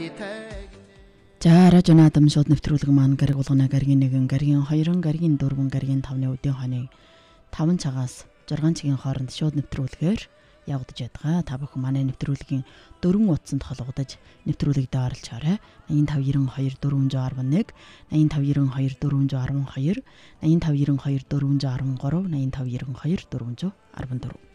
За радио наадам шууд нэвтрүүлэг маань гариг болгоно гаригийн 1, гаригийн 2, гаригийн 4, гаригийн 5-ны үдийн хоног 5 цагаас 6 цагийн хооронд шууд нэвтрүүлгээр явагдаж байгаа. Та бүхэн манай нэвтрүүлгийн 4 утсанд холбогдож нэвтрүүлэгт оролцоорой. 8592 461, 8592 412, 8592 413, 8592 414.